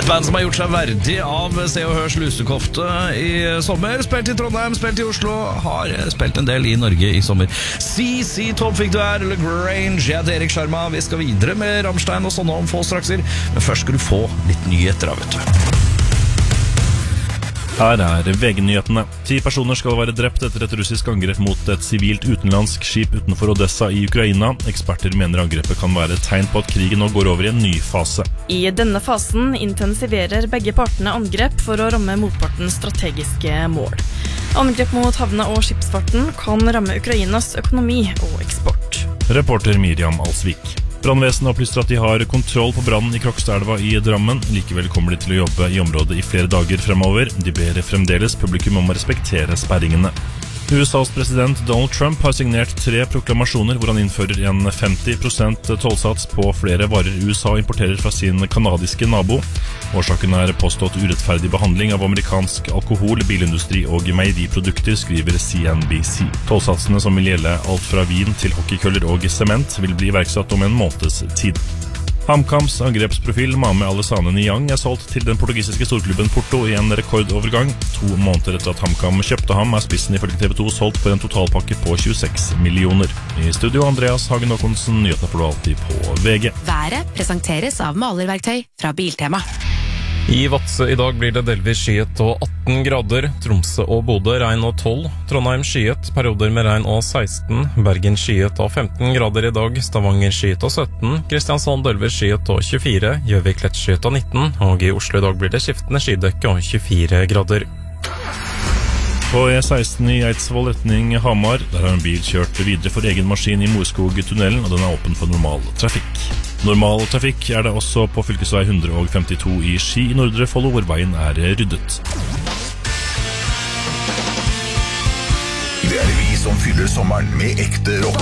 Et band som har gjort seg verdig av Se og Hørs lusekofte i sommer. Spilt i Trondheim, spilt i Oslo, har spilt en del i Norge i sommer. CC Top fikk du her, Le Grange. Jeg heter Erik Sjarma. Vi skal videre med Rammstein og sånne om få strakser. Men først skal du få litt nyheter, vet du. Her VG-nyhetene. 10 personer skal være drept etter et russisk angrep mot et sivilt utenlandsk skip utenfor Odessa i Ukraina. Eksperter mener angrepet kan være et tegn på at krigen nå går over i en ny fase. I denne fasen intensiverer begge partene angrep for å ramme motpartens strategiske mål. Angrep mot havne- og skipsfarten kan ramme Ukrainas økonomi og eksport. Reporter Miriam Alsvik. Brannvesenet opplyser at de har kontroll på brannen i Krokstadelva i Drammen. Likevel kommer de til å jobbe i området i flere dager fremover. De ber fremdeles publikum om å respektere sperringene. USAs president Donald Trump har signert 3 proklamasjoner hvor han innfører en 50% tollsats på flere varer USA importerer fra sin kanadiske nabo. Årsaken påstått urettferdig behandling av amerikansk alkohol, bilindustri og meieriprodukter, skriver CNBC. Tollsatsene, som vil gjelde alt fra vin til hockeykøller og sement, vil bli iverksatt om en måneds tid. HamKams angrepsprofil Mame Alessane Niang solgt til den portugisiske storklubben Porto i en rekordovergang. 2 måneder etter at HamKam kjøpte ham, spissen ifølge TV 2 solgt for en totalpakke på 26 millioner. I studio Andreas Hagen Håkonsen, nyhetene får du alltid på VG. Været presenteres av malerverktøy fra Biltema. I Vadsø i dag blir det delvis skyet og 18 grader, Tromsø og Bodø regn og 12, Trondheim skyet, perioder med regn og 16, Bergen skyet og 15 grader i dag, Stavanger skyet og 17, Kristiansand delvis skyet og 24, Gjøvik lett skyet og 19, og i Oslo i dag blir det skiftende skydekke og 24 grader. På E16 i Eidsvoll retning Hamar, der har en bil kjørt videre for egen maskin i Morskog-tunnelen, og den åpen for normal trafikk. Normal trafikk det også på fylkesvei 152 i Ski i Nordre Follo, hvor veien ryddet. Det vi som fyller sommeren med ekte rock.